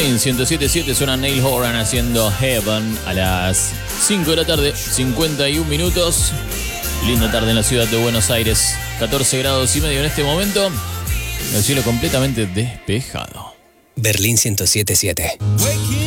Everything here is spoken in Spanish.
Berlín 107.7 suena Neil Horan haciendo Heaven a las 5 de la tarde, 51 minutos. Linda tarde en la ciudad de Buenos Aires, 14 grados y medio en este momento. El cielo completamente despejado. Berlín 107.7.